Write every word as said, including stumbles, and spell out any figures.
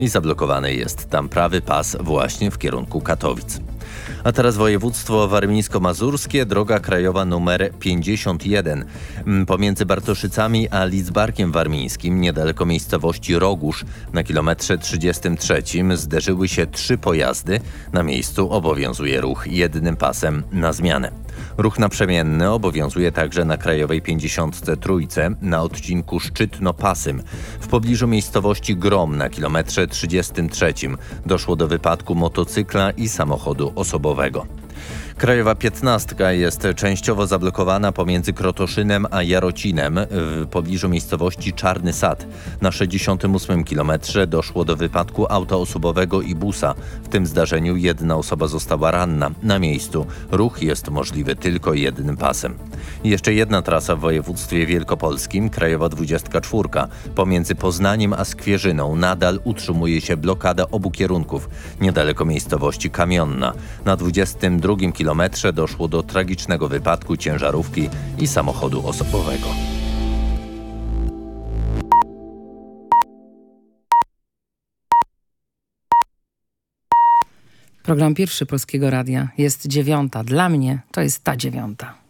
i zablokowany jest tam prawy pas właśnie w kierunku Katowic. A teraz województwo warmińsko-mazurskie, droga krajowa numer pięćdziesiąt jeden. Pomiędzy Bartoszycami a Lidzbarkiem Warmińskim, niedaleko miejscowości Rogóż, na kilometrze trzydziestym trzecim zderzyły się trzy pojazdy. Na miejscu obowiązuje ruch jednym pasem na zmianę. Ruch naprzemienny obowiązuje także na krajowej pięćdziesiątce trójce na odcinku Szczytno-Pasym. W pobliżu miejscowości Grom na kilometrze trzydziestym trzecim doszło do wypadku motocykla i samochodu osobowego. Krajowa piętnastka jest częściowo zablokowana pomiędzy Krotoszynem a Jarocinem w pobliżu miejscowości Czarny Sad. Na sześćdziesiątym ósmym kilometrze doszło do wypadku auta osobowego i busa. W tym zdarzeniu jedna osoba została ranna. Na miejscu ruch jest możliwy tylko jednym pasem. I jeszcze jedna trasa w województwie wielkopolskim, krajowa dwudziestka czwórka. Pomiędzy Poznaniem a Skwierzyną nadal utrzymuje się blokada obu kierunków, niedaleko miejscowości Kamionna. Na dwudziestym drugim kilometrze doszło do tragicznego wypadku ciężarówki i samochodu osobowego. Program pierwszy Polskiego Radia. Jest dziewiąta. Dla mnie to jest ta dziewiąta.